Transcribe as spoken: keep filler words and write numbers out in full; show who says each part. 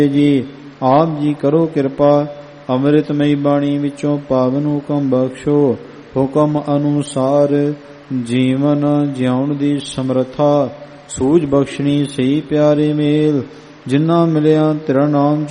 Speaker 1: ਜੀ। ਆਪ ਜੀ ਕਰੋ ਕਿਰਪਾ, ਅੰਮ੍ਰਿਤਮਈ ਬਾਣੀ ਵਿੱਚੋਂ ਪਾਵਨ ਹੁਕਮ ਬਖਸ਼ੋ। ਹੁਕਮ ਅਨੁਸਾਰ ਜੀਵਨ ਜਿਉਣ ਦੀ ਸਮਰੱਥਾ, ਸੂਝ ਬਖਸ਼ਣੀ ਸਹੀ ਪਿਆਰੇ ਮੇਲ। ਜਿਨ੍ਹਾਂ ਮਿਲਿਆ ਤੇਰਾ ਨਾਮ